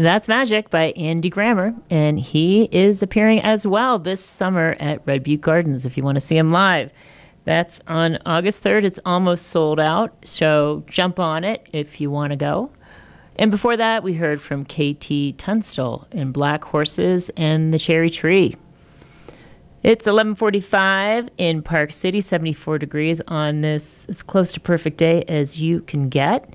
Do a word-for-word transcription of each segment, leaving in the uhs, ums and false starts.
That's Magic by Andy Grammer, and he is appearing as well this summer at Red Butte Gardens if you want to see him live. That's on August third. It's almost sold out, so jump on it if you want to go. And before that, we heard from K T Tunstall in Black Horses and the Cherry Tree. It's eleven forty-five in Park City, seventy-four degrees on this as close to perfect day as you can get.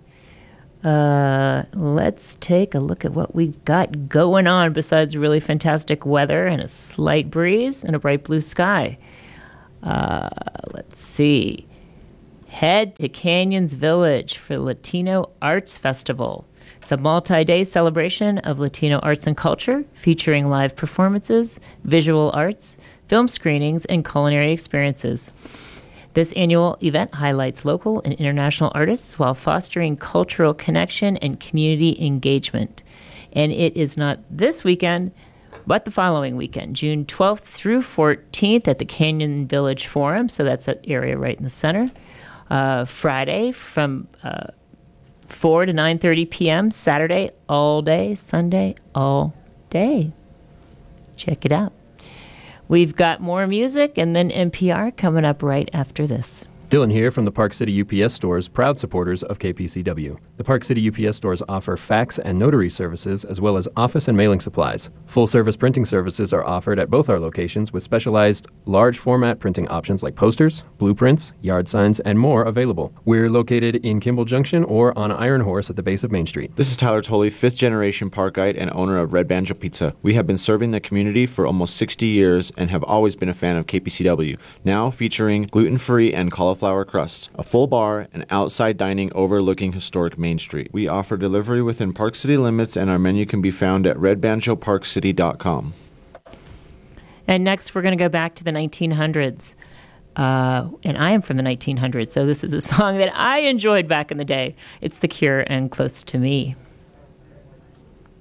Uh, let's take a look at what we've got going on besides really fantastic weather and a slight breeze and a bright blue sky. Uh, let's see. Head to Canyons Village for the Latino Arts Festival. It's a multi-day celebration of Latino arts and culture featuring live performances, visual arts, film screenings, and culinary experiences. This annual event highlights local and international artists while fostering cultural connection and community engagement. And it is not this weekend, but the following weekend, June twelfth through fourteenth at the Canyon Village Forum. So that's that area right in the center. Uh, Friday from uh, four to nine thirty p.m. Saturday all day. Sunday all day. Check it out. We've got more music and then N P R coming up right after this. Dylan here from the Park City U P S stores, proud supporters of K P C W. The Park City U P S stores offer fax and notary services as well as office and mailing supplies. Full-service printing services are offered at both our locations with specialized large-format printing options like posters, blueprints, yard signs, and more available. We're located in Kimball Junction or on Iron Horse at the base of Main Street. This is Tyler Tolley, fifth-generation Parkite and owner of Red Banjo Pizza. We have been serving the community for almost sixty years and have always been a fan of K P C W, now featuring gluten-free and cauliflower crusts, a full bar, and outside dining overlooking historic Main Street. We offer delivery within Park City limits, and our menu can be found at red banjo park city dot com. And next, we're going to go back to the nineteen hundreds. Uh, and I am from the nineteen hundreds, so this is a song that I enjoyed back in the day. It's The Cure and Close to Me.